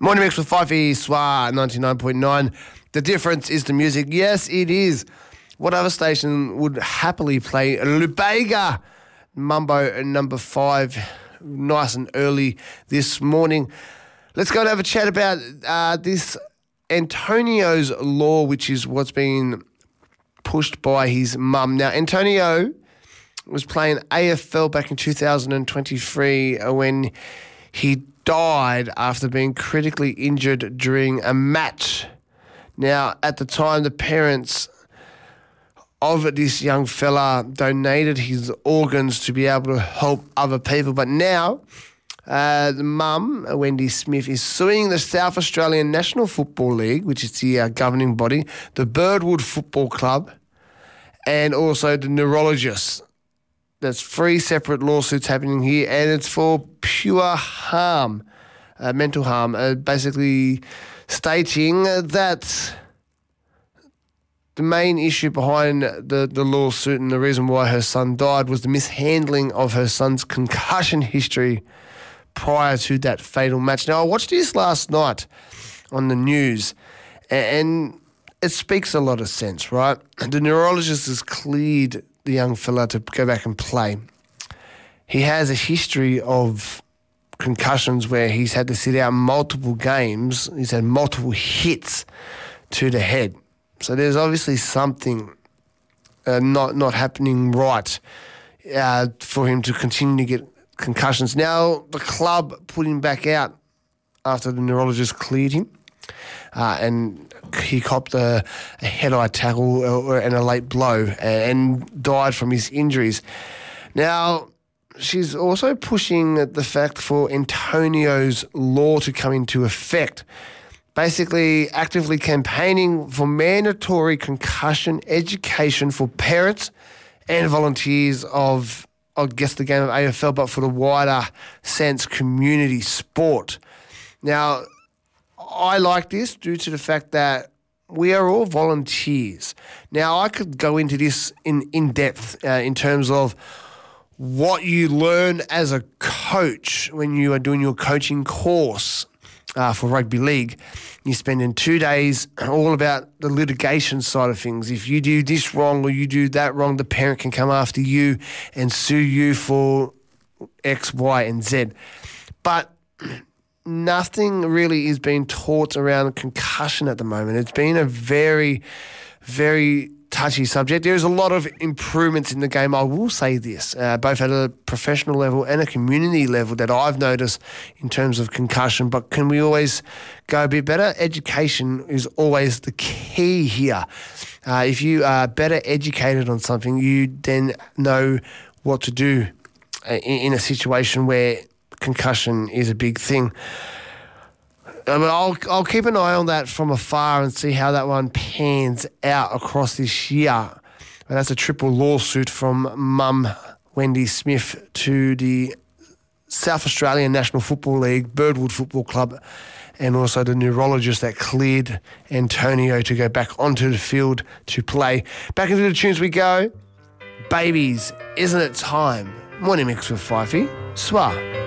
Morning Mix with Fifey, Swa 99.9. The difference is the music. Yes, it is. What other station would happily play Lubega Mambo number 5 nice and early this morning? Let's go and have a chat about this Antonio's law, which is what's been pushed by his mum. Now, Antonio was playing AFL back in 2023 when he died after being critically injured during a match. Now, at the time, the parents of this young fella donated his organs to be able to help other people. But now, the mum, Wendy Smith, is suing the South Australian National Football League, which is the governing body, the Birdwood Football Club, and also the neurologists. There's 3 separate lawsuits happening here, and it's for pure harm, mental harm, basically stating that the main issue behind the lawsuit and the reason why her son died was the mishandling of her son's concussion history prior to that fatal match. Now, I watched this last night on the news, and it speaks a lot of sense, right? The neurologist has cleared the young fella to go back and play. He has a history of concussions where he's had to sit out multiple games. He's had multiple hits to the head. So there's obviously something not happening right for him to continue to get concussions. Now, the club put him back out after the neurologist cleared him. And he copped a head-eye tackle and a late blow and died from his injuries. Now, she's also pushing the fact for Antonio's law to come into effect, basically actively campaigning for mandatory concussion education for parents and volunteers of, I guess, the game of AFL, but for the wider sense community sport. Now, I like this due to the fact that we are all volunteers. Now, I could go into this in depth in terms of what you learn as a coach when you are doing your coaching course for rugby league. You spend in 2 days all about the litigation side of things. If you do this wrong or you do that wrong, the parent can come after you and sue you for X, Y, and Z. But nothing really is being taught around concussion at the moment. It's been a very, very touchy subject. There's a lot of improvements in the game, I will say this, both at a professional level and a community level that I've noticed in terms of concussion. But can we always go a bit better? Education is always the key here. If you are better educated on something, you then know what to do in a situation where concussion is a big thing. I'll keep an eye on that from afar and see how that one pans out across this year. And that's a triple lawsuit from Mum Wendy Smith to the South Australian National Football League, Birdwood Football Club, and also the neurologist that cleared Antonio to go back onto the field to play. Back into the tunes we go. Babies, isn't it time? Morning Mix with Fifey, Swa.